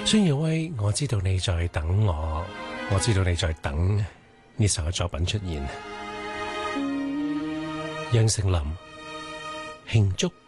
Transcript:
孫耀威，我知道你在等我，我知道你在等呢首作品出現。楊丞琳慶祝